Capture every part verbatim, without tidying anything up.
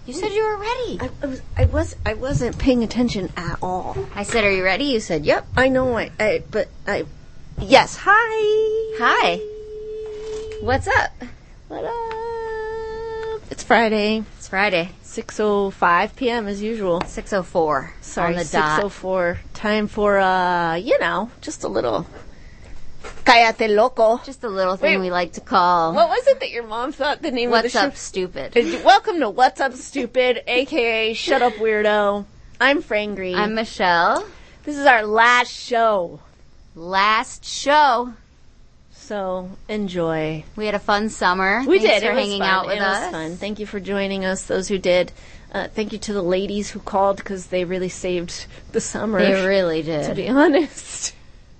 You said you were ready. I, I was. I was. I wasn't paying attention at all. I said, "Are you ready?" You said, "Yep." I know. I. I but I. Yes. Hi. Hi. What's up? What up? It's Friday. It's Friday. six oh five p.m. as usual. six oh four. Sorry, on the six oh four. Time for, uh, you know, just a little Cállate Loco. Just a little thing Wait, we like to call. What was it that your mom thought the name What's of the show? Up, Stupid? Welcome to What's Up, Stupid, a k a. Shut Up, Weirdo. I'm Frangry. I'm Michelle. This is our last show. Last show. So, enjoy. We had a fun summer. We Thanks did. for it was hanging fun. out with it us. It was fun. Thank you for joining us, those who did. Uh, thank you to the ladies who called, because they really saved the summer. They really did. To be honest.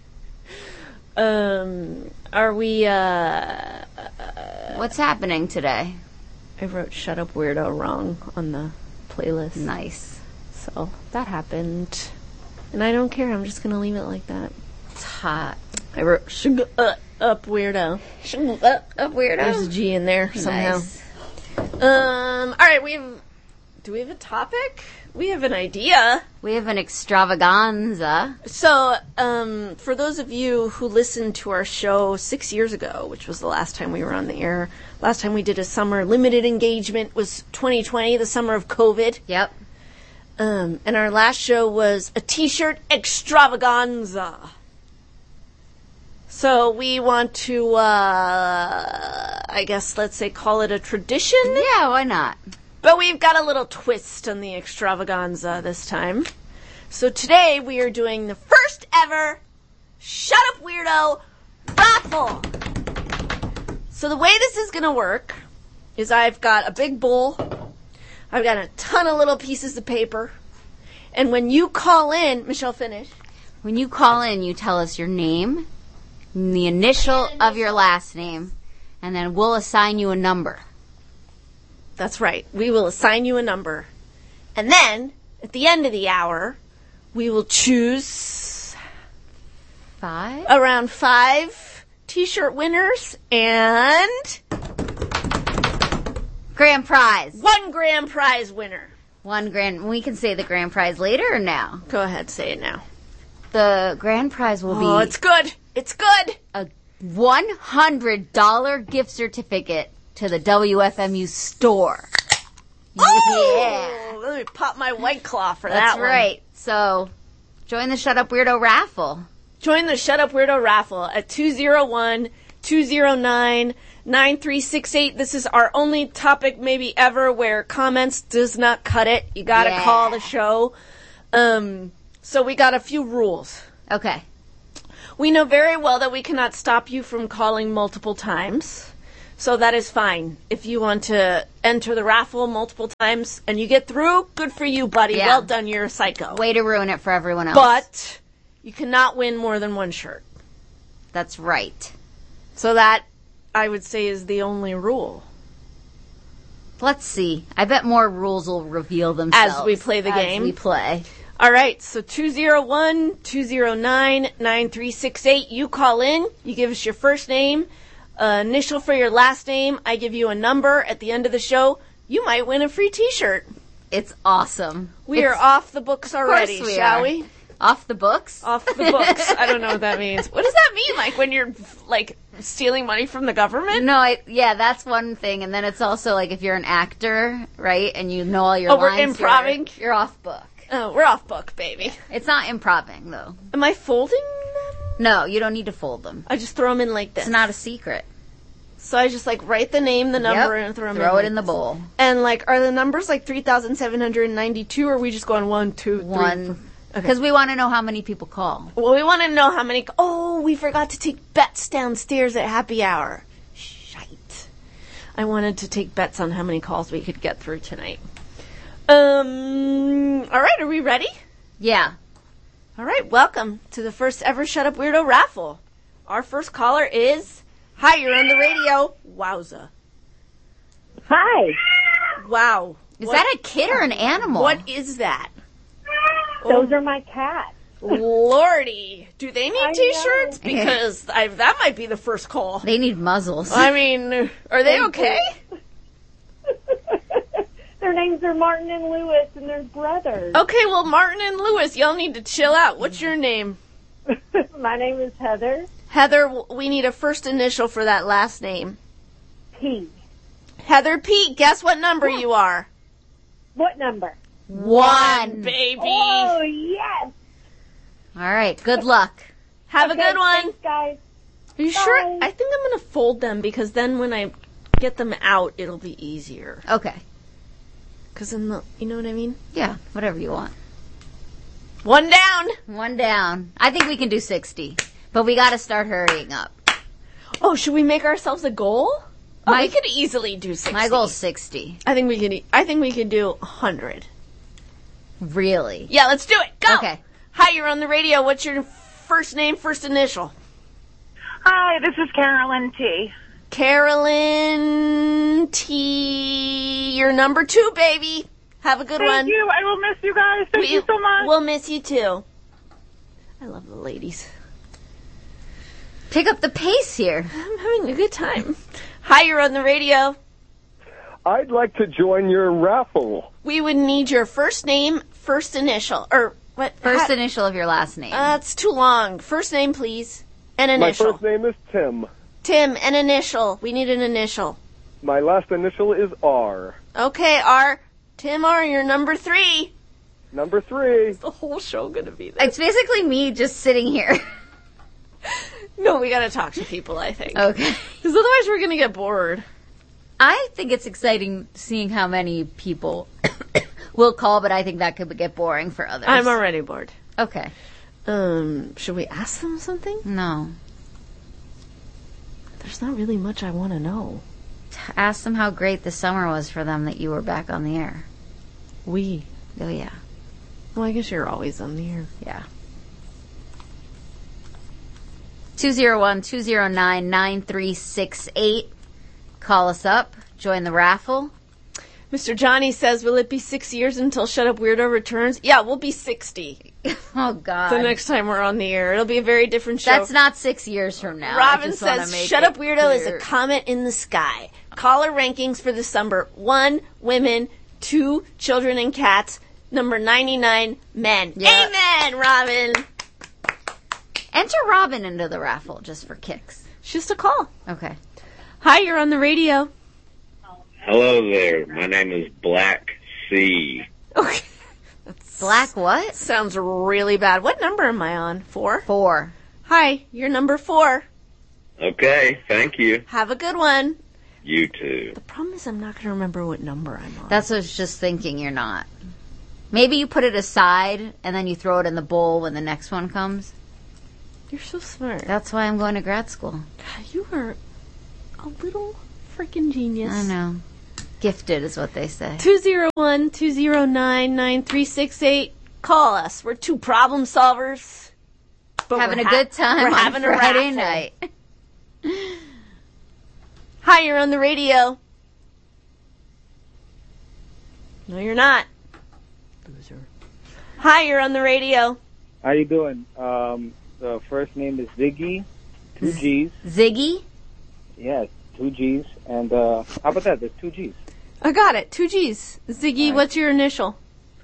Um, are we, uh, uh... What's happening today? I wrote Shut Up Weirdo wrong on the playlist. Nice. So, that happened. And I don't care. I'm just going to leave it like that. It's hot. I wrote Shut Up, up Weirdo. Shut Up, up Weirdo. There's a G in there somehow. Nice. Um, alright, we have... Do we have a topic? We have an idea. We have an extravaganza. So, um, for those of you who listened to our show six years ago, which was the last time we were on the air, last time we did a summer limited engagement was twenty twenty, the summer of COVID. Yep. Um, and our last show was a t-shirt extravaganza. So we want to, uh, I guess, let's say, call it a tradition. Yeah, why not? But we've got a little twist on the extravaganza this time. So today we are doing the first ever Shut Up Weirdo raffle. So the way this is going to work is I've got a big bowl. I've got a ton of little pieces of paper. And when you call in, Michelle, finish. When you call in, you tell us your name, the initial of your last name, and then we'll assign you a number. That's right. We will assign you a number. And then, at the end of the hour, we will choose Five? around five t-shirt winners and Grand prize. one grand prize winner. One grand. We can say the grand prize later or now. Go ahead, say it now. The grand prize will Oh, be it's good. It's good. a one hundred dollars gift certificate to the W F M U store. Oh, Yeah. let me pop my White Claw for That's that one. right. So, join the Shut Up Weirdo raffle. Join the Shut Up Weirdo raffle at two oh one, two oh nine, nine three six eight. This is our only topic maybe ever where comments does not cut it. You gotta Yeah. call the show. Um, so we got a few rules. Okay. We know very well that we cannot stop you from calling multiple times. So that is fine. If you want to enter the raffle multiple times and you get through, good for you, buddy. Yeah. Well done, you're a psycho. Way to ruin it for everyone else. But you cannot win more than one shirt. That's right. So that, I would say, is the only rule. Let's see. I bet more rules will reveal themselves As we play the as game. we play. All right, so two oh one, two oh nine, nine three six eight. You call in. You give us your first name, uh, initial for your last name. I give you a number at the end of the show. You might win a free t-shirt. It's awesome. We It's, are off the books already, we shall are. we? Off the books? Off the books. I don't know what that means. What does that mean? Like when you're like stealing money from the government? No, I, yeah, that's one thing. And then it's also like if you're an actor, right, and you know all your Oh, we're lines, improving? You're, you're off book. Oh, we're off book, baby. It's not improving, though. Am I folding them? No, you don't need to fold them. I just throw them in like this. It's not a secret. So I just like write the name, the number, Yep. and throw them Throw in. it in the bowl. And like, are the numbers like three thousand seven hundred ninety-two, or are we just going one, two, three? One. four? Because we want to know how many people call. Well, we want to know how many. Oh, we forgot to take bets downstairs at happy hour. Shite. I wanted to take bets on how many calls we could get through tonight. Um. All right, are we ready? Yeah. All right, welcome to the first ever Shut Up Weirdo raffle. Our first caller is... Hi, you're on the radio. Wowza. Hi. Wow. Is What- that a kid or an animal? What is that? Those are my cats. Lordy. Do they need I t-shirts? know. Because I, that might be the first call. They need muzzles. I mean, are they okay? They're names are Martin and Lewis, and they're brothers. Okay, well, Martin and Lewis, y'all need to chill out. What's your name? My name is Heather. Heather, we need a first initial for that last name. P. Heather P, guess what number you are? What number? One, baby. Oh, yes. All right. Good luck. Have Okay, a good one. Thanks, guys. Are you Bye. sure? I think I'm going to fold them because then when I get them out, it'll be easier. Okay. Because then the, you know what I mean? Yeah. Whatever you want. One down. One down. I think we can do sixty, but we got to start hurrying up. Oh, should we make ourselves a goal? Oh, My- we could easily do sixty. My goal's sixty. I think we could. I think we could do one hundred. Really? Yeah, let's do it. Go. Okay. Hi, you're on the radio. What's your first name, first initial? Hi, this is Carolyn T. Carolyn T. You're number two, baby. Have a good Thank one. you. I will miss you guys. Thank We- you so much. We'll miss you too. I love the ladies. Pick up the pace here. I'm having a good time. Hi, you're on the radio. I'd like to join your raffle. We would need your first name, first initial, or what? First ha- initial of your last name. Uh, it's too long. First name, please. An My initial. first name is Tim. Tim, an initial. We need an initial. My last initial is R. Okay, R. Tim R, you're number three. Number three. The whole show gonna be there. It's basically me just sitting here. No, we gotta talk to people, I think. Okay. Because otherwise we're gonna get bored. I think it's exciting seeing how many people will call, but I think that could get boring for others. I'm already bored. Okay. Um, should we ask them something? No. There's not really much I want to know. Ask them how great the summer was for them that you were back on the air. We. Oh, yeah. Well, I guess you're always on the air. Yeah. two oh one, two oh nine, nine three six eight. Call us up. Join the raffle. Mister Johnny says, will it be six years until Shut Up Weirdo returns? Yeah, we'll be sixty Oh, God. the next time we're on the air. It'll be a very different show. That's not six years from now. I Robin just wanna says, make Shut it Up Weirdo is a clear. comet in the sky. Caller rankings for the summer. One, women. Two, children and cats. Number ninety-nine, men. Yeah. Amen, Robin. Enter Robin into the raffle just for kicks. It's just a call. Okay. Hi, you're on the radio. Hello there. My name is Black C. Okay. Black what? Sounds really bad. What number am I on? Four? Four. Hi, you're number four. Okay, thank you. Have a good one. You too. The problem is I'm not going to remember what number I'm on. That's what I was just thinking you're not. Maybe you put it aside and then you throw it in the bowl when the next one comes. You're so smart. That's why I'm going to grad school. God, you are a little freaking genius. I know. Gifted is what they say. two oh one, two oh nine, nine three six eight. Call us. We're two problem solvers. But Having a we're ha- good time We're on having a Friday raffle. night. Hi, you're on the radio. No, you're not. Loser. Hi, you're on the radio. How you doing? Um, the first name is Ziggy, two G's. Ziggy? Yes, two G's. And uh, how about that? There's two G's. I got it. Two G's. Ziggy, Right. what's your initial?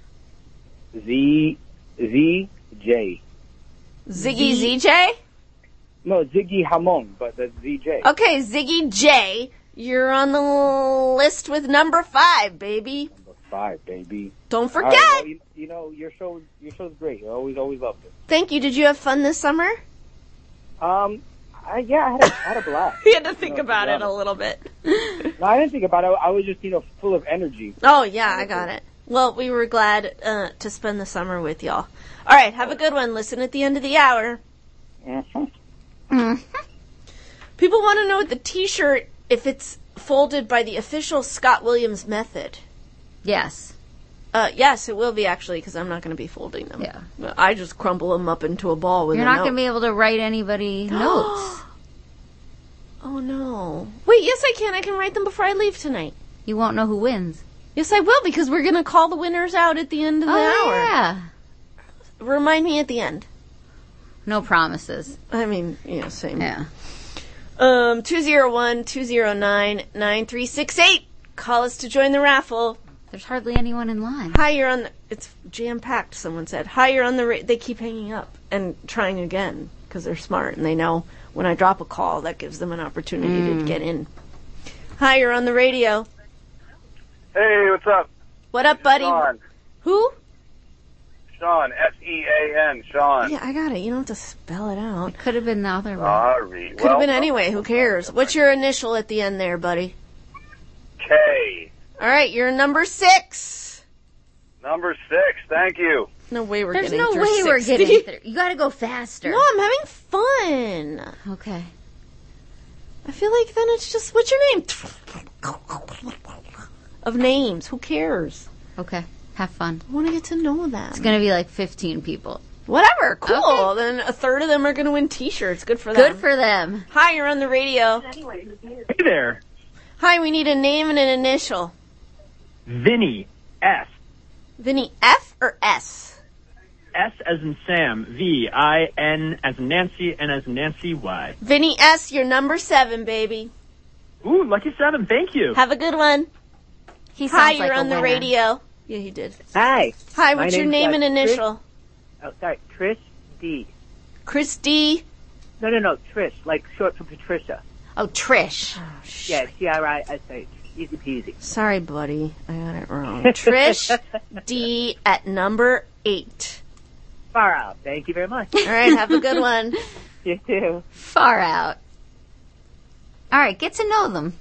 Z Z J. Ziggy Z J? No, Ziggy Hamon, but that's Z J. Okay, Ziggy J. You're on the list with number five, baby. Number five, baby. Don't All forget. right, well, you, you know your show. Your show's great. I always, always loved it. Thank you. Did you have fun this summer? Um, I, yeah, I had a, I had a blast. You had to think No, about to be it a honest. little bit. No, I didn't think about it. I was just, you know, full of energy. Oh, yeah, I got it. Well, we were glad uh, to spend the summer with y'all. All right, have a good one. Listen at the end of the hour. Mm-hmm. People want to know what the T-shirt, if it's folded by the official Scott Williams method. Yes. Uh, yes, it will be, actually, because I'm not going to be folding them. Yeah. I just crumble them up into a ball with You're a not note. going to be able to write anybody notes. Oh, no. Wait, yes, I can. I can write them before I leave tonight. You won't know who wins. Yes, I will, because we're going to call the winners out at the end of the Oh, hour. yeah. Remind me at the end. No promises. I mean, yeah, same. Yeah. Um, two oh one, two oh nine, nine three six eight. Call us to join the raffle. There's hardly anyone in line. Hi, you're on the... It's jam-packed, someone said. Hi, you're on the... Ra- they keep hanging up and trying again because they're smart and they know when I drop a call, that gives them an opportunity mm. to get in. Hi, you're on the radio. Hey, what's up? What up, buddy? Sean. Who? Sean, S E A N, Sean. Yeah, I got it. You don't have to spell it out. It could have been the other one. Sorry. Could have well, been anyway. Who cares? What's your initial at the end there, buddy? K. All right, you're number six. Number six, thank you. No way we're There's getting no through way sixty. we're getting through. You gotta go faster. No, I'm having fun. Okay. I feel like then it's just, what's your name? Of names, who cares? Okay, have fun. I want to get to know them. It's gonna be like fifteen people. Whatever, cool. Okay. Then a third of them are gonna win t-shirts. Good for them. Good for them. Hi, you're on the radio. Hey there. Hi, we need a name and an initial. Vinny S. Vinny F or S? S as in Sam. V I N as in Nancy, N as in Nancy, Y. Vinny S, you're number seven, baby. Ooh, lucky seven. Thank you. Have a good one. He Hi, sounds you're like on a the winner. radio. Yeah, he did. Hi. Hi, My what's your name's, name uh, and initial? Trish, oh, sorry, Trish D. Chris D. No, no, no, Trish, like short for Patricia. Oh, Trish. Oh, sh- Yeah, T R I S H. Easy peasy. Sorry, buddy. I got it wrong. Trish D at number eight. Far out. Thank you very much. All right, have a good one. You too. Far out. All right, get to know them.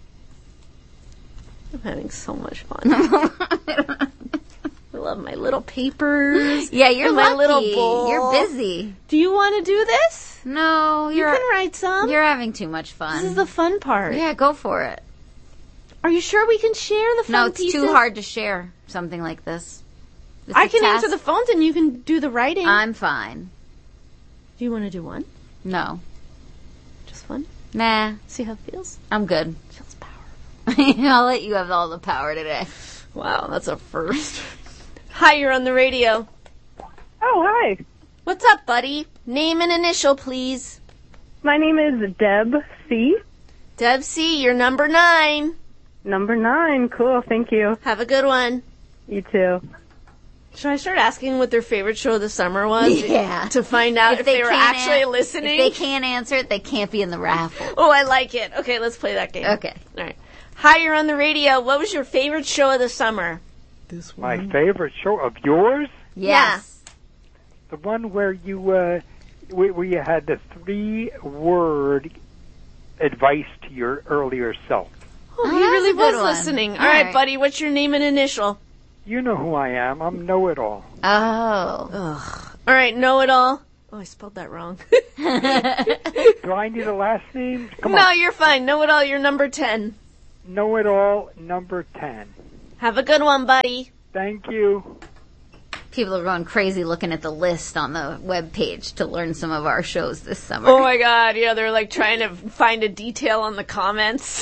I'm having so much fun. I love my little papers. Yeah, you're and lucky. my little bowl. You're busy. Do you want to do this? No, You you're. can write some. You're having too much fun. This is the fun part. Yeah, go for it. Are you sure we can share the fun No, it's pieces? too hard to share something like this. It's I a can task. answer the phones and you can do the writing. I'm fine. Do you want to do one? No. Just one? Nah, See how it feels? I'm good. Feels powerful. I'll let you have all the power today. Wow, that's a first. Hi, you're on the radio. Oh, hi. What's up, buddy? Name and initial, please. My name is Deb C. Deb C, you're number nine. Number nine. Cool. Thank you. Have a good one. You too. Should I start asking what their favorite show of the summer was? Yeah. To find out if, they, were can't actually an- listening? If they can't answer it, they can't be in the raffle. Oh, I like it. Okay, let's play that game. Okay. All right. Hi, you're on the radio. What was your favorite show of the summer? This one. My favorite show of yours? Yes. The one where you, uh, where where you had the three-word advice to your earlier self. Oh, Oh, he that really was a good was one. listening. All All right, right. buddy, what's your name and initial? You know who I am. I'm know-it-all. Oh. Ugh. All right, know-it-all. Oh, I spelled that wrong. Do I need a last name? Come no, on. you're fine. Know-it-all, you're number ten. Know-it-all, number ten. Have a good one, buddy. Thank you. People are going crazy looking at the list on the webpage to learn some of our shows this summer. Oh, my God. Yeah, they're like trying to find a detail on the comments.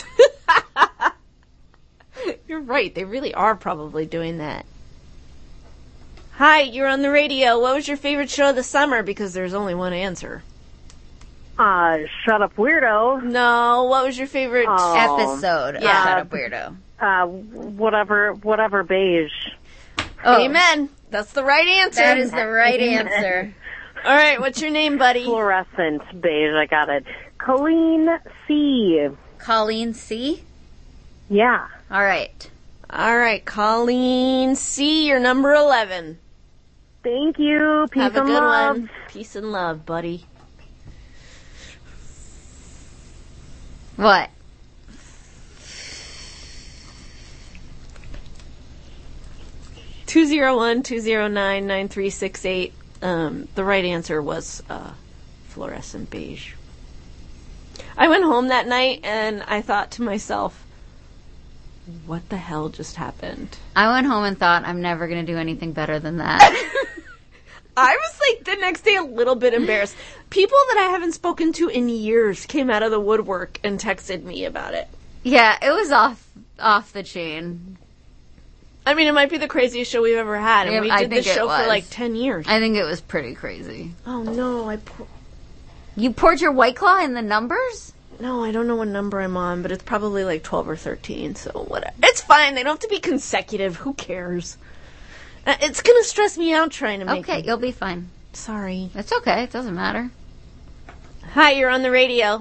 You're right. They really are probably doing that. Hi, you're on the radio. What was your favorite show of the summer? Because there's only one answer. Uh, Shut Up Weirdo. No, what was your favorite Oh. Episode. Yeah. Of Shut Up Weirdo. Uh, whatever, whatever beige. Oh. Amen. That's the right answer. That is the right answer. All right, what's your name, buddy? Fluorescent beige. I got it. Colleen C. Colleen C. Yeah. All right. All right, Colleen C, you're number eleven. Thank you. Peace Have a and good love. one. Peace and love, buddy. What? two zero one, two zero nine, nine three six eight. Um, the right answer was uh, fluorescent beige. I went home that night and I thought to myself, what the hell just happened? I went home and thought, I'm never going to do anything better than that. I was like the next day a little bit embarrassed. People that I haven't spoken to in years came out of the woodwork and texted me about it. Yeah, it was off off the chain. I mean, it might be the craziest show we've ever had, and Yeah, we I did think this it show for was. like ten years. I think it was pretty crazy. Oh no, I pour- You poured your White Claw in the numbers? No, I don't know what number I'm on, but it's probably like twelve or thirteen, so whatever. It's fine. They don't have to be consecutive. Who cares? Uh, It's going to stress me out trying to make Okay, them. you'll be fine. Sorry. It's okay. It doesn't matter. Hi, you're on the radio.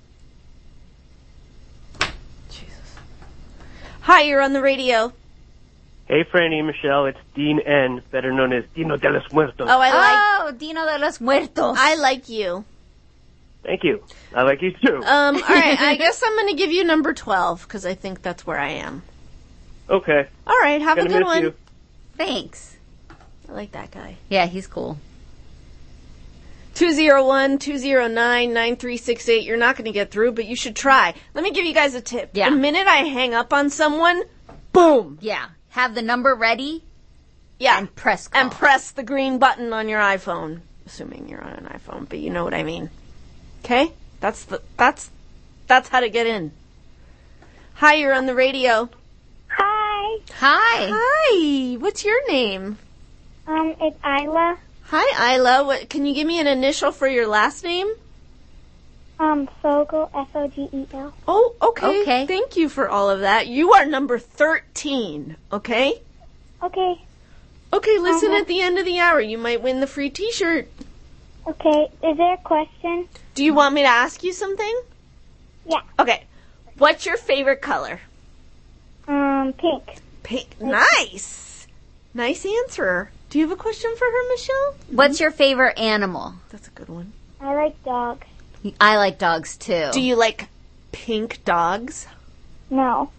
Jesus. Hi, you're on the radio. Hey, Franny and Michelle, it's Dean N., better known as Dino de los Muertos. Oh, I like Oh, Dino de los Muertos. I like you. Thank you. I like you too. Um, all right, I guess I'm going to give you number twelve because I think that's where I am. Okay. All right, have Gonna a good miss one. you. Thanks. I like that guy. Yeah, he's cool. two oh one, two oh nine, nine three six eight. You're not going to get through, but you should try. Let me give you guys a tip. Yeah. The minute I hang up on someone, boom. Yeah. Have the number ready Yeah. and press call. And press the green button on your iPhone. Assuming you're on an iPhone, but you know what I mean. Okay? That's the that's that's how to get in. Hi, you're on the radio. Hi. Hi. Hi. What's your name? Um, it's Isla. Hi, Isla. What can you give me an initial for your last name? Um, Fogel, F O G E L. Oh, okay. Okay. Thank you for all of that. You are number thirteen, okay? Okay. Okay, listen Uh-huh. at the end of the hour. You might win the free t-shirt. Okay. Is there a question? Do you want me to ask you something? Yeah. Okay. What's your favorite color? Um, pink. Pink. Nice. Nice answer. Do you have a question for her, Michelle? What's your favorite animal? That's a good one. I like dogs. I like dogs too. Do you like pink dogs? No.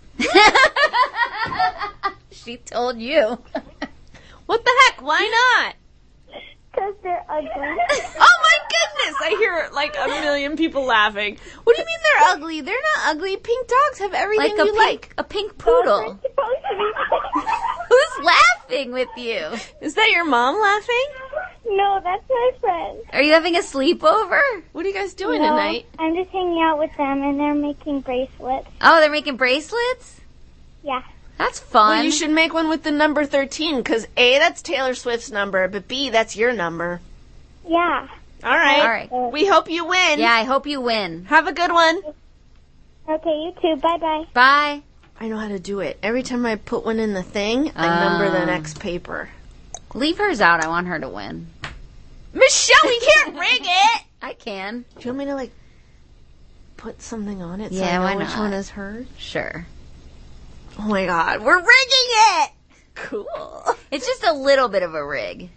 She told you. What the heck? Why not? Because they're ugly. Oh my goodness! I hear like a million people laughing. What do you mean they're ugly? They're not ugly. Pink dogs have everything Like a you pink, like. a pink poodle. Who's laughing with you? Is that your mom laughing? No, that's my friend. Are you having a sleepover? What are you guys doing no, tonight? I'm just hanging out with them, and they're making bracelets. Oh, they're making bracelets? Yeah. That's fun. Well, you should make one with the number thirteen, because A, that's Taylor Swift's number, but B, that's your number. Yeah. All right. All right. We hope you win. Yeah, I hope you win. Have a good one. Okay, you too. Bye-bye. Bye. I know how to do it. Every time I put one in the thing, I number the next paper. Leave hers out. I want her to win. Michelle, we can't ring it! I can. Do you want me to, like, put something on it so Yeah, I know why which not? one is hers? Sure. Oh my god, we're rigging it! Cool. It's just a little bit of a rig.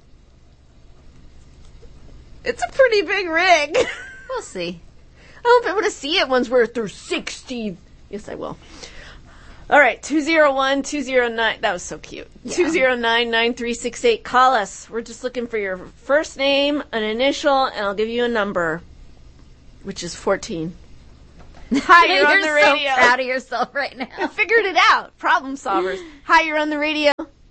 It's a pretty big rig. We'll see. I won't be able to see it once we're through sixty. Yes, I will. All right, two oh one, two oh nine. That was so cute. Yeah. two oh nine, nine three six eight. Call us. We're just looking for your first name, an initial, and I'll give you a number, which is fourteen. Hi, you're, You're on the so radio. proud of yourself right I now. figured it out. Problem solvers. Hi, you're on the radio.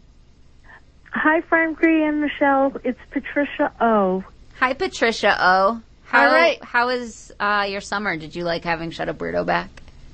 Hi, Frankie and Michelle. It's Patricia O. Hi, Patricia O. How, All right. How was uh, your summer? Did you like having Shut Up Weirdo back?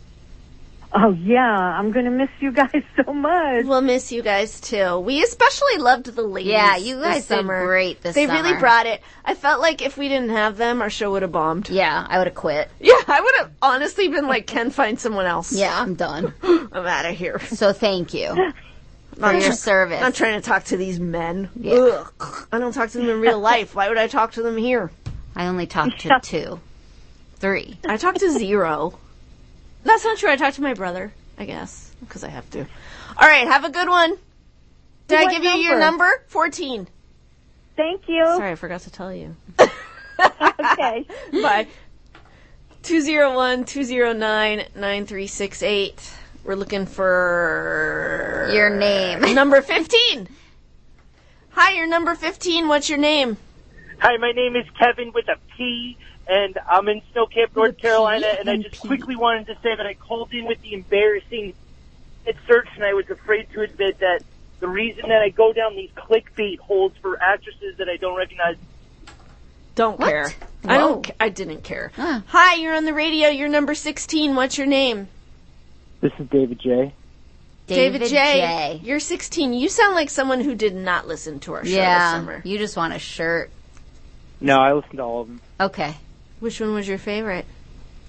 Oh, yeah. I'm going to miss you guys so much. We'll miss you guys too. We especially loved the ladies. Yeah, you this guys did summer. great this they summer. really brought it. I felt like if we didn't have them, our show would have bombed. Yeah, I would have quit. Yeah, I would have honestly been like, Ken, find someone else. Yeah, I'm done. I'm out of here. So thank you for Not your try- service. I'm trying to talk to these men. Yeah. Ugh. I don't talk to them in real life. Why would I talk to them here? I only talked to two. Three. I talk to zero. That's not true. I talk to my brother, I guess, because I have to. All right, have a good one. Did I What give you your number? number? fourteen. Thank you. Sorry, I forgot to tell you. Okay. Bye. two oh one, two oh nine, nine three six eight. We're looking for... Your name. Number fifteen. Hi, you're number fifteen. What's your name? Hi, my name is Kevin with a P, and I'm in Snow Camp, North Carolina, and I and just P. quickly wanted to say that I called in with the embarrassing search, and I was afraid to admit that the reason that I go down these clickbait holes for actresses that I don't recognize. Don't What? care. I Whoa. don't. ca- I didn't care. Huh. Hi, you're on the radio. You're number sixteen. What's your name? This is David J. David, J. J. You're sixteen. You sound like someone who did not listen to our show this Yeah, summer. you just want a shirt. No, I listen to all of them. Okay. Which one was your favorite?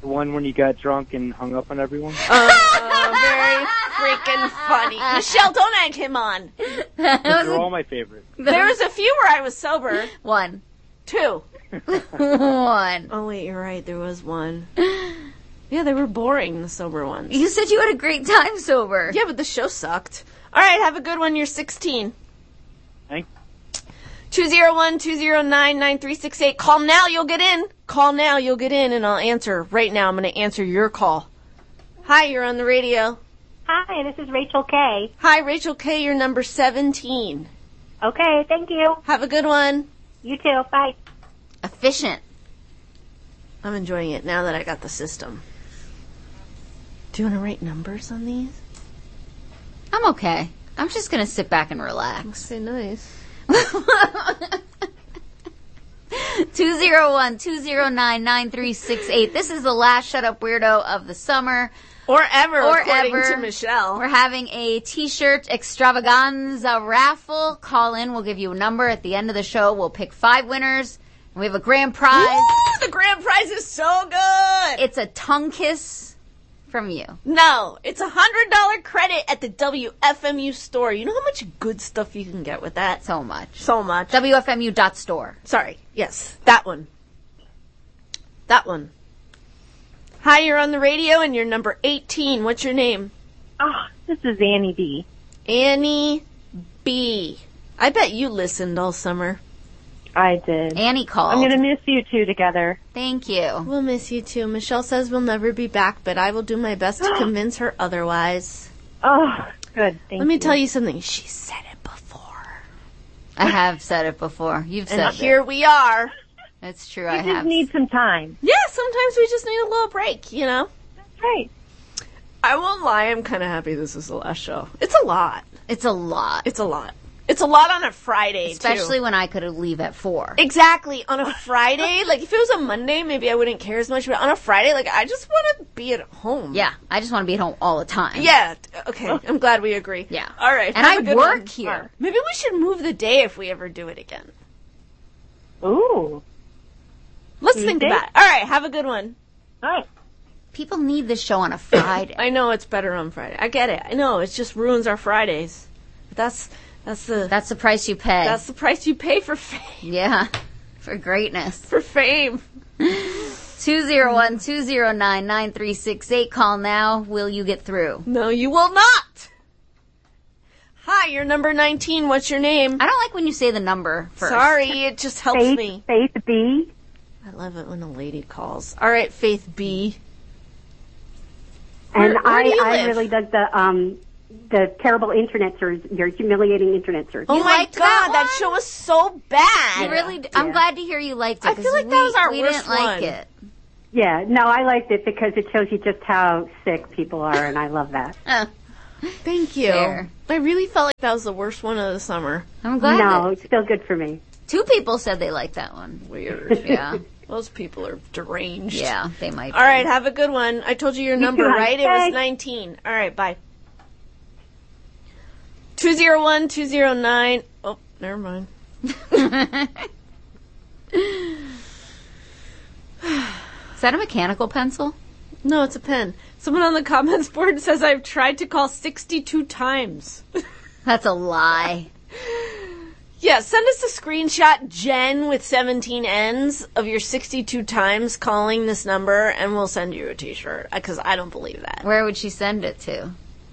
The one when you got drunk and hung up on everyone? Uh, very freaking funny. Michelle, don't egg him on. Those are all my favorites. There was a few where I was sober. One. Two. One. Oh, wait, you're right. There was one. Yeah, they were boring, the sober ones. You said you had a great time sober. Yeah, but the show sucked. All right, have a good one. You're sixteen. Thanks. two oh one, two oh nine, nine three six eight. Call now, you'll get in. Call now, you'll get in, and I'll answer. Right now, I'm going to answer your call. Hi, you're on the radio. Hi, this is Rachel K. Hi, Rachel K. You're number seventeen. Okay, thank you. Have a good one. You too. Bye. Efficient. I'm enjoying it now that I got the system. Do you want to write numbers on these? I'm okay. I'm just going to sit back and relax. Say nice. two oh one, two oh nine, nine three six eight. This is the last Shut Up Weirdo of the summer. Or ever, or according ever. to Michelle. We're having a t-shirt extravaganza raffle. Call in. We'll give you a number. At the end of the show, we'll pick five winners. And we have a grand prize. Woo! The grand prize is so good. It's a tongue kiss from you. No, it's a one hundred dollars credit at the W F M U store. You know how much good stuff you can get with that? So much. So much. W F M U dot store. Sorry. Yes, that one. That one. Hi, you're on the radio and you're number eighteen. What's your name? Oh, this is Annie B. Annie B. I bet you listened all summer. I did. Annie called. I'm going to miss you two together. Thank you. We'll miss you too. Michelle says we'll never be back, but I will do my best to convince her otherwise. Oh, good. Thank Let me you. tell you something. She said it before. I have said it before. You've said and it. here we are. It's true. You I just have. need some time. Yeah, sometimes we just need a little break, you know? That's right. I won't lie. I'm kind of happy this is the last show. It's a lot. It's a lot. It's a lot. It's a lot on a Friday, Especially too. when I could leave at four. Exactly. On a Friday, like if it was a Monday, maybe I wouldn't care as much. But on a Friday, like I just want to be at home. Yeah, I just want to be at home all the time. Yeah. Okay. I'm glad we agree. Yeah. All right. And have I a good work one. here. Maybe we should move the day if we ever do it again. Ooh. Let's think Tuesday? about it. All right. Have a good one. All right. People need this show on a Friday. I know it's better on Friday. I get it. I know it just ruins our Fridays. But that's that's the That's the price you pay. that's the price you pay for fame. Yeah, for greatness. For fame. two oh one, two oh nine, nine three six eight. Call now. Will you get through? No, you will not. Hi, you're number nineteen. What's your name? I don't like when you say the number first. Sorry, it just helps Faith, me. Faith B. I love it when a lady calls. All right, Faith B. And Where- where I, do you I live? really dug the um the terrible internet search, your humiliating internet search. Oh You my liked god, that that, one? show was so bad. You really? d- I'm Yeah. glad to hear you liked it. I feel 'cause like we, that was our we worst didn't like one. it. Yeah, no, I liked it because it shows you just how sick people are, and I love that. Uh, Thank you. Fair. I really felt like that was the worst one of the summer. I'm glad. no, that it's still good for me. two people said they liked that one. Weird. Yeah, Those people are deranged. yeah, they might. All right, have a good one. I told you your number, too, hon. right? It was Thanks. nineteen. All right, bye. two oh one, two oh nine. Oh, never mind. Is that a mechanical pencil? No, it's a pen. Someone on the comments board says I've tried to call sixty-two times. That's a lie. Yeah, send us a screenshot, Jen with seventeen N's, of your sixty-two times calling this number, and we'll send you a t-shirt, because I don't believe that. Where would she send it to?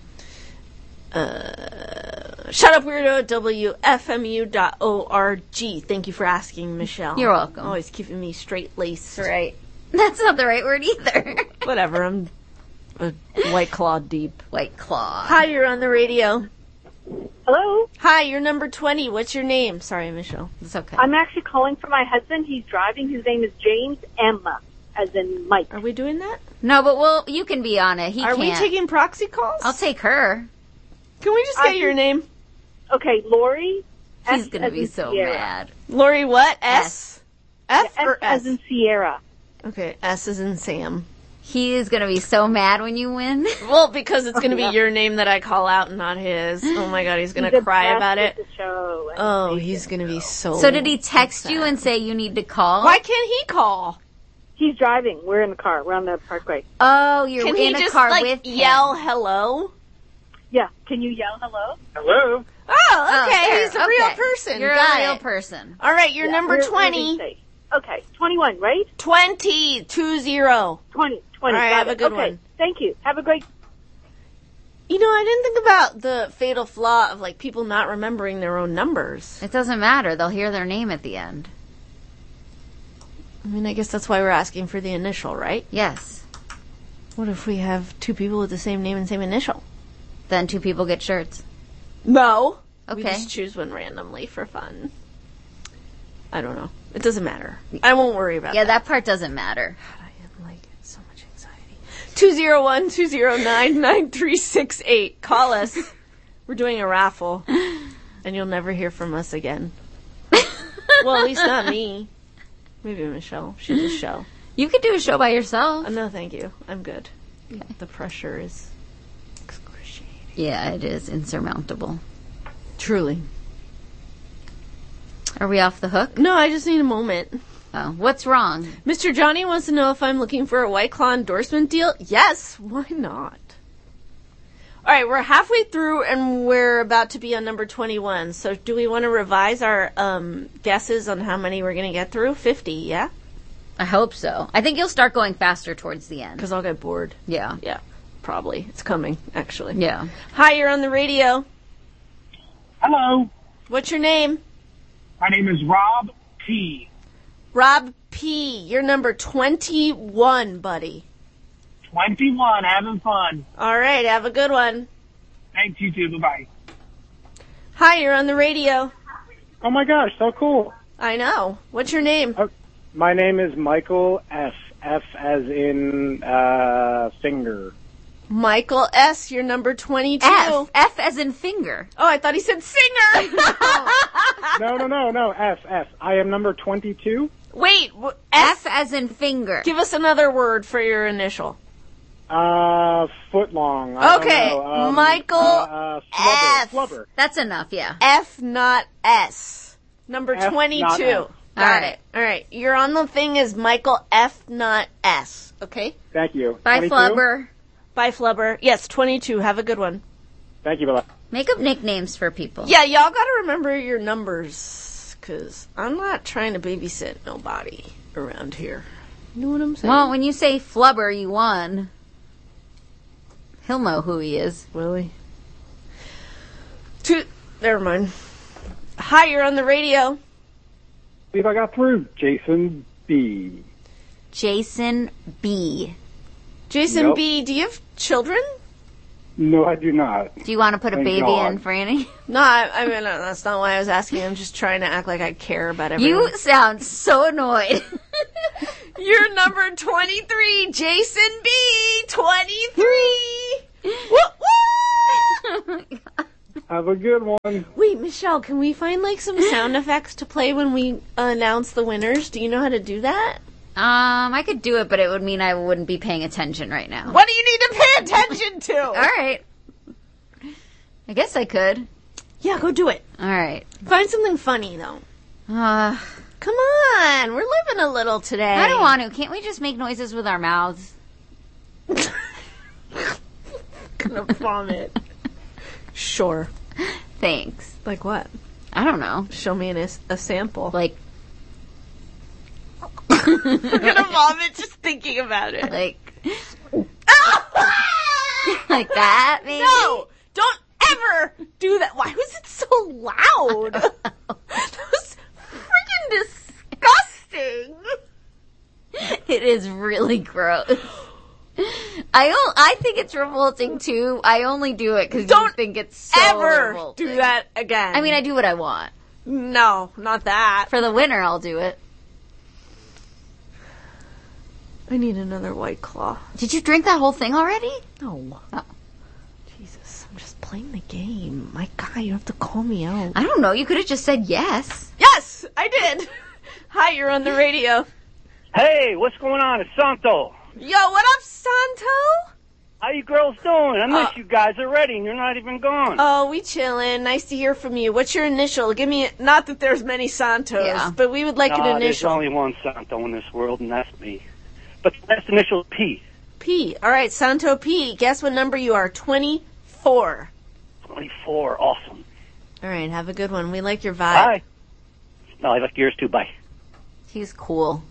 Uh, shut up, weirdo, at W F M U dot org. Thank you for asking, Michelle. You're welcome. Always keeping me straight-laced. Right. That's not the right word either. Whatever, I'm a White Claw deep. White Claw. Hi, you're on the radio. Hello. Hi, you're number twenty. What's your name? Sorry, Michelle. It's okay. I'm actually calling for my husband. He's driving. His name is James Emma, as in Mike. Are we doing that? No, but we'll. You can be on it. He Are can't. we taking proxy calls? I'll take her. Can we just get I your think- name? Okay, Lori. He's S gonna as be in so Sierra. mad. Lori what? S? F S or S? as in Sierra. Okay, S is in Sam. He is gonna be so mad when you win. Well, because it's going to be your name that I call out, not his. Oh my god, he's going to He's cry obsessed about with it. The show and Oh, everything. he's going to be so So did he text upset. you and say you need to call? Why can't he call? He's driving. We're in the car. We're on the parkway. Oh, you're Can in he a just, car like, with him. yell hello? Yeah. Can you yell hello? Hello. Oh, okay. there, He's a real okay. person. You're Got a real it. person. All right, you're Yeah, number we're- we're twenty. being safe. Okay, twenty-one, right? twenty, two zero. twenty, twenty. All right, got have it. a good okay. one. Thank you. Have a great. You know, I didn't think about the fatal flaw of, like, people not remembering their own numbers. It doesn't matter. They'll hear their name at the end. I mean, I guess that's why we're asking for the initial, right? Yes. What if we have two people with the same name and same initial? Then two people get shirts. No. We Okay. just choose one randomly for fun. I don't know. It doesn't matter. I won't worry about Yeah, that. that part doesn't matter. I am, like, so much anxiety. two oh one, two oh nine, nine three six eight. Call us. We're doing a raffle. And you'll never hear from us again. Well, at least not me. Maybe Michelle. She does a show. You could do a show by yourself. Uh, no, thank you. I'm good. Okay. The pressure is excruciating. Yeah, it is insurmountable. Truly. Are we off the hook? No, I just need a moment. Oh, what's wrong? Mister Johnny wants to know if I'm looking for a White Claw endorsement deal. Yes, why not? All right, we're halfway through and we're about to be on number twenty-one. So do we want to revise our um, guesses on how many we're going to get through? fifty, yeah? I hope so. I think you'll start going faster towards the end. Because I'll get bored. Yeah. Yeah, probably. It's coming, actually. Yeah. Hi, you're on the radio. Hello. What's your name? My name is Rob P. Rob P. You're number twenty-one, buddy. twenty-one, having fun. All right, have a good one. Thanks, you too. Bye-bye. Hi, you're on the radio. Oh my gosh, so cool. I know. What's your name? Uh, my name is Michael S. F as in uh, finger. Michael S., you're number twenty-two. F. F as in finger. Oh, I thought he said singer. No, no, no, no, F, F. I am number twenty-two. Wait, wh- F as in finger. Give us another word for your initial. Uh, foot long. I don't Okay, know, um, Michael uh, uh, flubber, F. flubber. That's enough, yeah. F, not S. Number F, twenty-two. not S. Got All right. it. All right. You're on the thing as Michael F, not S. Okay? Thank you. Bye, twenty-two? Flubber. Bye, Flubber. Yes, twenty-two. Have a good one. Thank you, bye. Make up nicknames for people. Yeah, y'all gotta remember your numbers, because I'm not trying to babysit nobody around here. You know what I'm saying? Well, when you say Flubber, you won. He'll know who he is. Will he? Two. Never mind. Hi, you're on the radio. See if I got through. Jason B. Jason B. Jason Nope. B., do you have children? No, I do not. Do you want to put a Thank baby God. in, Franny? No, I, I mean, uh, that's not why I was asking. I'm just trying to act like I care about everyone. You sound so annoyed. You're number twenty-three, Jason B. twenty-three. Woo, woo! Have a good one. Wait, Michelle, can we find like some sound effects to play when we announce the winners? Do you know how to do that? Um, I could do it, but it would mean I wouldn't be paying attention right now. What do you need to pay attention to? All right. I guess I could. Yeah, go do it. All right. Find something funny though. Uh, Come on, we're living a little today. I don't want to. Can't we just make noises with our mouths? Gonna vomit. Sure. Thanks. Like what? I don't know. Show me an, a sample. Like, I'm gonna vomit just thinking about it. like, like that, maybe? No! Don't ever do that. Why was it so loud? That was freaking disgusting. It is really gross. I o- I think it's revolting too. I only do it because you Don't think it's so ever revolting. do that again. I mean, I do what I want. No, not that. For the winner, I'll do it. I need another White Claw. Did you drink that whole thing already? No. Oh. Jesus, I'm just playing the game. My God, you have to call me out. I don't know. You could have just said yes. Yes, I did. Hi, you're on the radio. Hey, what's going on? It's Santo. Yo, what up, Santo? How you girls doing? I miss Uh, you guys already, and you're not even gone. Oh, we chillin'. Nice to hear from you. What's your initial? Give me, not that there's many Santos, Yeah. but we would like no, an there's initial. only one Santo in this world, and that's me. but the last initial is P. P. All right, Santo P. Guess what number you are? twenty-four. twenty-four. Awesome. All right, have a good one. We like your vibe. Bye. No, I like yours too. Bye. He's cool.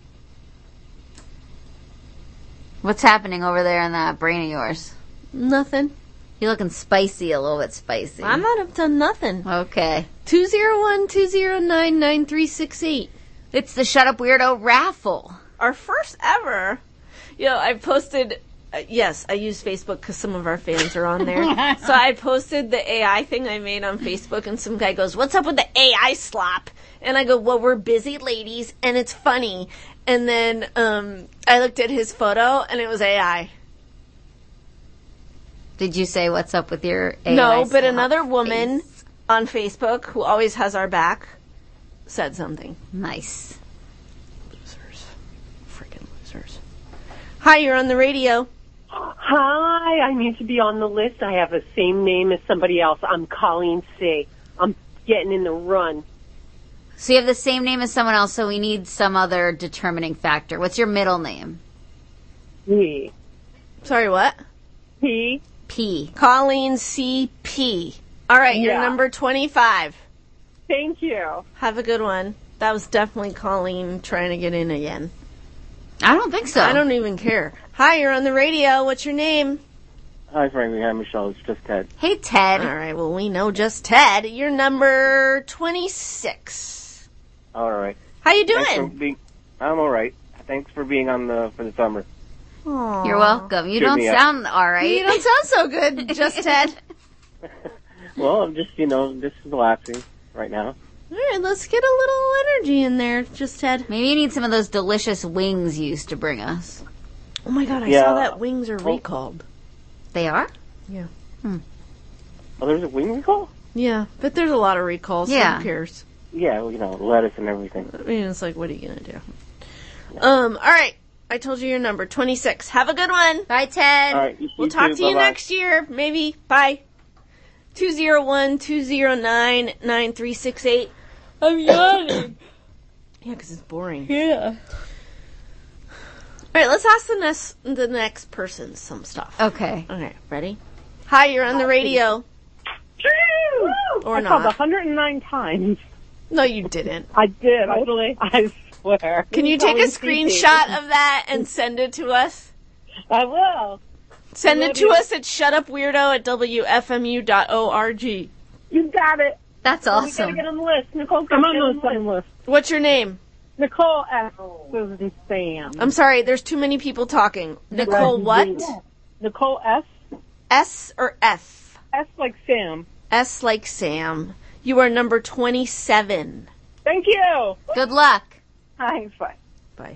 What's happening over there in that brain of yours? Nothing. You're looking spicy, a little bit spicy. I'm not up to nothing. Okay. two zero one, two zero nine, nine three six eight. It's the Shut Up Weirdo raffle. Our first ever. You know, I posted, uh, yes, I use Facebook because some of our fans are on there. So I posted the A I thing I made on Facebook, and some guy goes, "What's up with the A I slop?" And I go, "Well, we're busy ladies, and it's funny." And then um, I looked at his photo, and it was A I. Did you say what's up with your A I No, but slop another woman face? on Facebook who always has our back said something. Nice. Losers. Freaking losers. Hi, you're on the radio. Hi, I need to be on the list. I have the same name as somebody else. I'm Colleen C. I'm getting in the run. So you have the same name as someone else, so we need some other determining factor. What's your middle name? P. Sorry, what? P. P. Colleen C. P. All right, you're Yeah. number twenty-five. Thank you. Have a good one. That was definitely Colleen trying to get in again. I don't think so. I don't even care. Hi, you're on the radio. What's your name? Hi, Frankie. Hi, Michelle. It's just Ted. Hey, Ted. All right, well, we know just Ted. You're number twenty-six. All right. How you Thanks for doing? being, I'm all right. Thanks for being on the for the summer. Aww. You're welcome. You Cheer don't me up. sound all right. You don't sound so good, just Ted. Well, I'm just, you know, just relaxing right now. All right, let's get a little energy in there, just Ted. Maybe you need some of those delicious wings you used to bring us. Oh my god, I Yeah. saw that wings are recalled. They are? Yeah. Hmm. Oh, there's a wing recall? Yeah, but there's a lot of recalls. So Yeah. who cares? Yeah, well, you know, lettuce and everything. I mean, it's like, what are you gonna do? Um, all right. I told you your number, twenty-six. Have a good one. Bye, Ted. All right, you, We'll you talk too. to you Bye-bye. next year, maybe. Bye. two zero one, two zero nine, nine three six eight. I'm yawning. Yeah, because it's boring. Yeah. All right, let's ask the next, the next person some stuff. Okay. Okay, ready? Hi, you're on the radio. Or I not. called one hundred nine times. No, you didn't. I did. I, I swear. Can you take a Colleen C. screenshot of that and send it to us? I will. Send I it love to you. us at shutupweirdo at w f m u dot org. You got it. That's We gotta awesome. get on the list. Nicole, I'm gotta get on the on the list. What's your name? Nicole S. Susan Sam. I'm sorry, there's too many people talking. Nicole what? Nicole S. S or F? S like Sam. S like Sam. You are number twenty-seven. Thank you. Good luck. Hi, bye. Bye.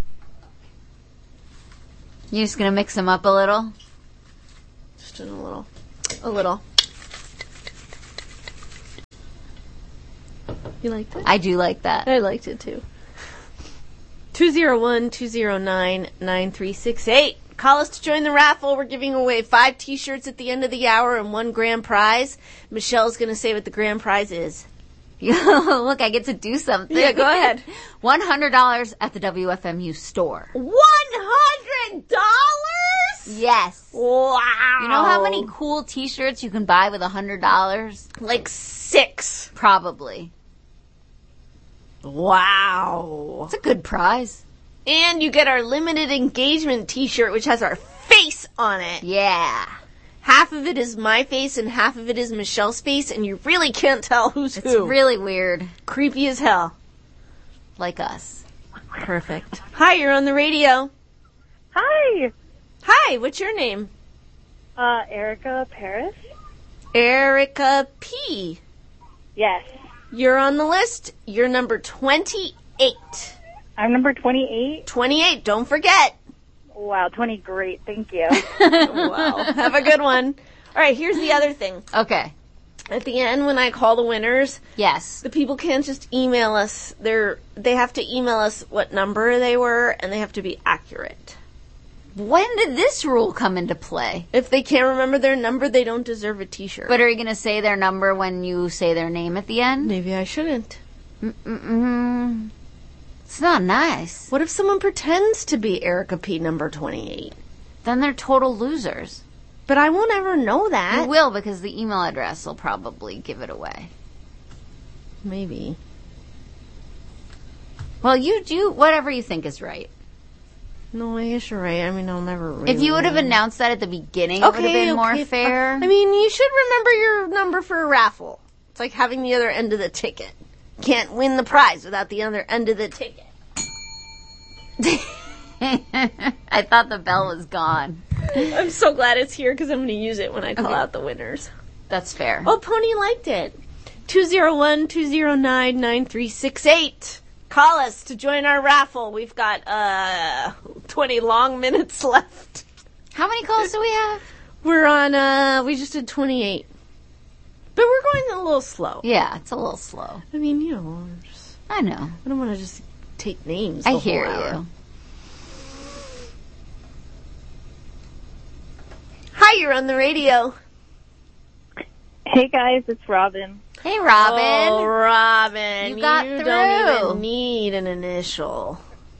You just gonna mix them up a little? Just in a little. A little. You liked it? I do like that. I liked it too. two zero one, two zero nine, nine three six eight. Call us to join the raffle. We're giving away five t-shirts at the end of the hour and one grand prize. Michelle's going to say what the grand prize is. Look, I get to do something. Yeah, go ahead. one hundred dollars at the W F M U store. one hundred dollars? Yes. Wow. You know how many cool t-shirts you can buy with one hundred dollars? Like six. Probably. Wow. It's a good prize. And you get our limited engagement t-shirt, which has our face on it. Yeah. Half of it is my face and half of it is Michelle's face, and you really can't tell who's It's who. really weird. Creepy as hell. Like us. Perfect. Hi, you're on the radio. Hi. Hi, what's your name? Uh, Erica Paris. Erica P. Yes. You're on the list. You're number twenty-eight. I'm number twenty-eight. twenty-eight, don't forget. Wow, twenty, great. Thank you. Wow. Have a good one. All right, here's the other thing. Okay. At the end, when I call the winners, yes, the people can't just email us. They're they have to email us what number they were, and they have to be accurate. When did this rule come into play? If they can't remember their number, they don't deserve a t-shirt. But are you going to say their number when you say their name at the end? Maybe I shouldn't. Mm-mm-mm. It's not nice. What if someone pretends to be Erica P. number twenty-eight? Then they're total losers. But I won't ever know that. You will, because the email address will probably give it away. Maybe. Well, you do whatever you think is right. No, I guess you're right. I mean, I'll never really... If you would have announced that at the beginning, okay, it would have been okay, more fair. I mean, you should remember your number for a raffle. It's like having the other end of the ticket. Can't win the prize without the other end of the ticket. I thought the bell was gone. I'm so glad it's here because I'm going to use it when I call okay. out the winners. That's fair. Oh, Pony liked it. two oh one, two oh nine, nine three six eight. Call us to join our raffle. We've got uh twenty long minutes left. How many calls do we have? We're on, uh, we just did twenty-eight. But we're going a little slow. Yeah, it's a little slow. I mean, you know. Just, I know. I don't want to just take names. I hear you. Hi, you're on the radio. Hey, guys, it's Robin. Hey, Robin. Oh, Robin. You got you through. don't even need an initial.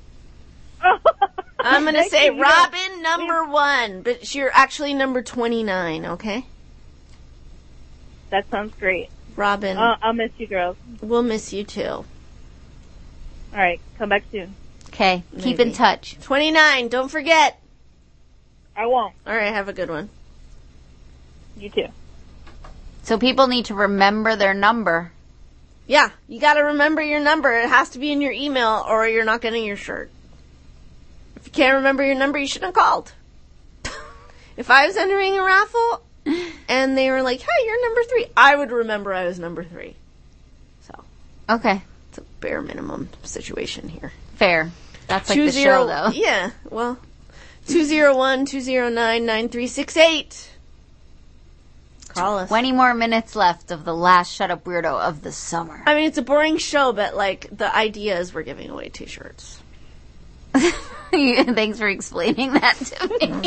I'm going to say Robin number one, but you're actually number twenty-nine, okay? That sounds great. Robin. Uh, I'll miss you, girls. We'll miss you, too. All right, come back soon. Okay, keep in touch. twenty-nine, don't forget. I won't. All right, have a good one. You too. So people need to remember their number. Yeah, you got to remember your number. It has to be in your email or you're not getting your shirt. If you can't remember your number, you shouldn't have called. If I was entering a raffle and they were like, hey, you're number three, I would remember I was number three. So. Okay. It's a bare minimum situation here. Fair. That's like the show, though. Yeah, well, two oh one, two oh nine, nine three six eight. Call us. twenty more minutes left of the last Shut Up Weirdo of the summer. I mean, it's a boring show, but, like, the idea is we're giving away t-shirts. Thanks for explaining that to me.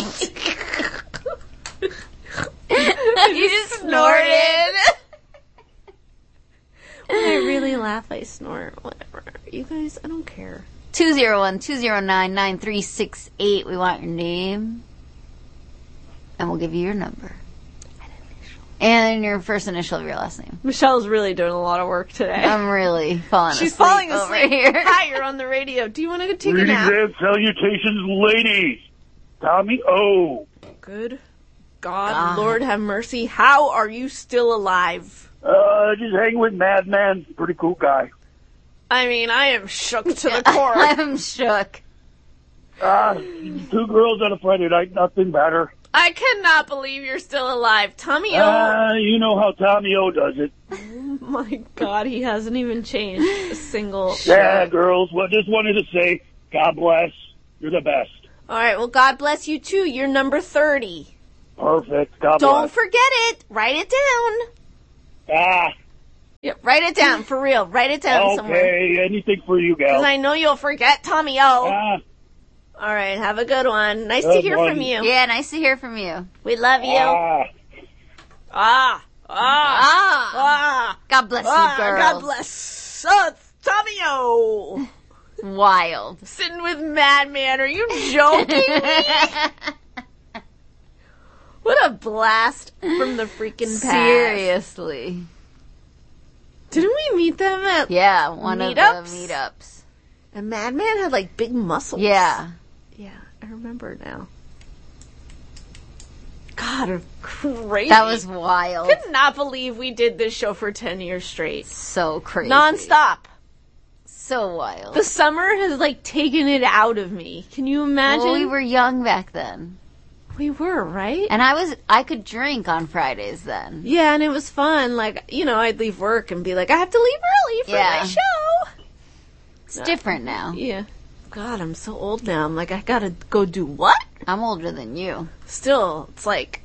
You just snorted. When I really laugh, I snort. Whatever. You guys, I don't care. two oh one, two oh nine, nine three six eight. We want your name. And we'll give you your number. And your first initial of your last name. Michelle's really doing a lot of work today. I'm really falling She's asleep falling asleep over here. Hi, you're on the radio. Do you want to take Greetings a nap? and salutations, ladies. Tommy O. Good God, God, Lord have mercy. How are you still alive? Uh, just hanging with Madman. Pretty cool guy. I mean, I am shook to the core. I'm shook. Uh, two girls on a Friday night, nothing better. I cannot believe you're still alive. Tommy O. Uh, you know how Tommy O does it. Oh my God, he hasn't even changed a single... Yeah, girls, well, just wanted to say, God bless. You're the best. All right, well, God bless you too. You're number thirty. Perfect. God Don't bless. forget it. Write it down. Ah. Yeah, write it down, for real. Write it down okay, somewhere. Okay, anything for you, gal. Because I know you'll forget Tommy O. Ah. All right, have a good one. Nice Good to hear one. from you. Yeah, nice to hear from you. We love you. Ah. Ah. Ah. Ah. Ah. God bless ah. you, girls. God bless. Oh, it's Tommy O. Wild. Sitting with Madman. Are you joking me? What a blast from the freaking past. Seriously. Didn't we meet them at Yeah, one meetups? of the meetups. And Madman had like big muscles. Yeah. Yeah, I remember now. God, crazy. That was wild. I could not believe we did this show for ten years straight. So crazy. Non-stop. So wild. The summer has like taken it out of me. Can you imagine? Well, we were young back then. We were, right? And I was, I could drink on Fridays then. Yeah, and it was fun. Like, you know, I'd leave work and be like, I have to leave early for Yeah. my show. It's different now. Yeah. God, I'm so old now. I'm like, I gotta go do what? I'm older than you. Still, it's like...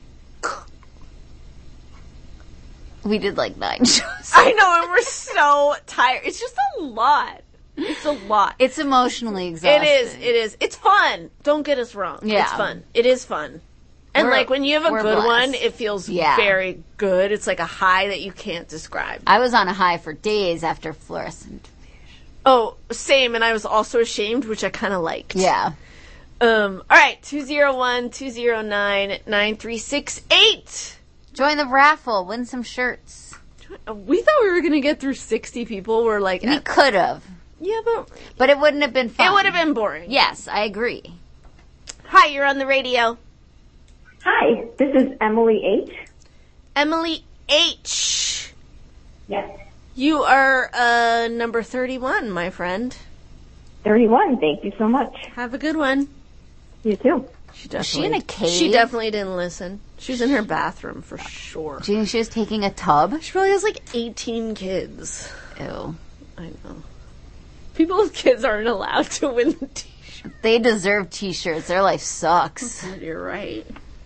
We did like nine shows. I know, and we're so tired. It's just a lot. It's a lot. It's emotionally exhausting. It is. It is. It's fun. Don't get us wrong. Yeah. It's fun. It is fun. And We're- like when you have a we're good blessed. one, it feels Yeah. very good. It's like a high that you can't describe. I was on a high for days after Fluorescent. Oh, same, and I was also ashamed, which I kind of liked. Yeah. Um. All right, two zero one, two zero nine, nine three six eight. Join the raffle. Win some shirts. We thought we were going to get through sixty people. We're like... We could have. Yeah, but... But it wouldn't have been fun. It would have been boring. Yes, I agree. Hi, you're on the radio. Hi, this is Emily H. Emily H. Yes. You are uh, number thirty-one, my friend. thirty-one, thank you so much. Have a good one. You too. She definitely, Is she in a cave? She definitely didn't listen. She's in her bathroom for sure. Do you think she was taking a tub? She probably has like eighteen kids. Ew. I know. People with kids aren't allowed to win the t-shirt. They deserve t-shirts. Their life sucks. You're right.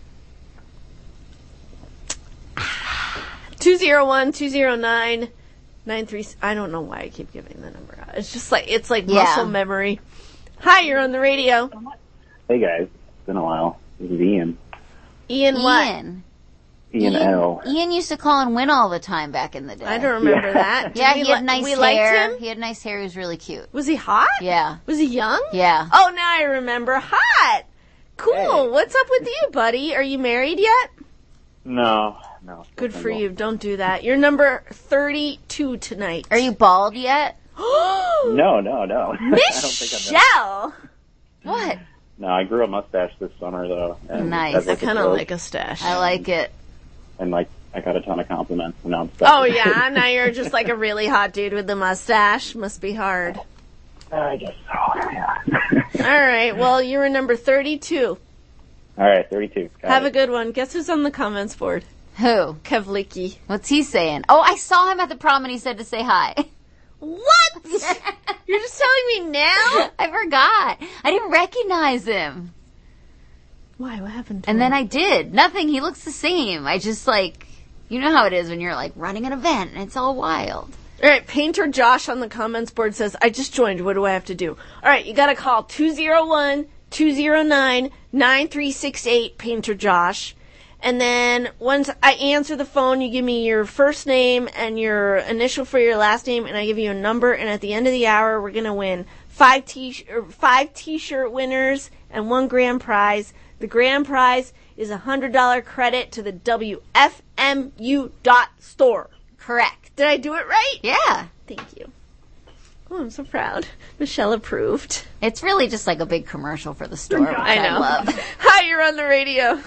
two zero one, two zero nine, nine three... I don't know why I keep giving the number out. It's just like, it's like Yeah. muscle memory. Hi, you're on the radio. Hey guys, it's been a while. This is Ian. Ian what? Ian. Ian L. Ian used to call and win all the time back in the day. I don't remember Yeah. that. Yeah, Did he we had li- nice we hair. liked him? He had nice hair. He was really cute. Was he hot? Yeah. Was he young? Yeah. Oh, now I remember. Hot. Cool. Hey. What's up with you, buddy? Are you married yet? No, no. Good for you. Don't do that. You're number thirty-two tonight. Are you bald yet? No, no, no. I don't think I've been. Michelle! What? No, I grew a mustache this summer though. And Nice. that's I what kind it of was. like a stash. Um, I like it. And like, I got a ton of compliments. And now I'm stuck. Oh, yeah. Now you're just like a really hot dude with the mustache. Must be hard. I guess so. Yeah. All right. Well, you were number thirty-two. All right, thirty-two. Got Have it. a good one. Guess who's on the comments board? Who? Kevlicki. What's he saying? Oh, I saw him at the prom and he said to say hi. What? You're just telling me now? I forgot. I didn't recognize him. Why? What happened to And him? then I did. Nothing. He looks the same. I just like, you know how it is when you're like running an event and it's all wild. All right, Painter Josh on the comments board says, I just joined. What do I have to do? All right, you got to call two zero one, two zero nine, nine three six eight, Painter Josh. And then once I answer the phone, you give me your first name and your initial for your last name, and I give you a number. And at the end of the hour, we're going to win five t or five t-shirt winners and one grand prize. The grand prize is a one hundred dollars credit to the W F M U dot store. Correct. Did I do it right? Yeah. Thank you. Oh, I'm so proud. Michelle approved. It's really just like a big commercial for the store, which I I, know. love. Hi, you're on the radio.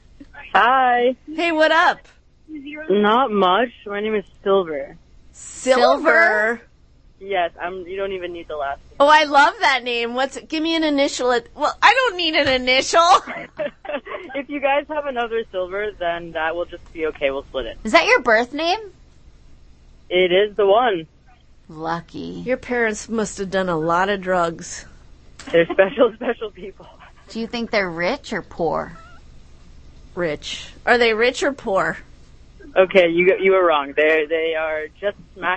Hi. Hey, what up? Not much. My name is Silver. Silver? Yes, I'm. You don't even need the last Oh, I love that name. What's? Give me an initial. At, well, I don't need an initial. name. If you guys have another Silver, then that will just be okay. We'll split it. Is that your birth name? It is the one. Lucky. Your parents must have done a lot of drugs. They're special, special people. Do you think they're rich or poor? Rich. Are they rich or poor? Okay, you you were wrong. They they are just smack